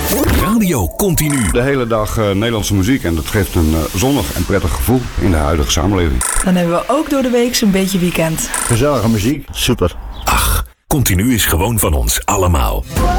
Radio Continu. De hele dag Nederlandse muziek en dat geeft een zonnig en prettig gevoel in de huidige samenleving. Dan hebben we ook door de week een beetje weekend. Gezellige muziek, super. Ach, Continu is gewoon van ons allemaal.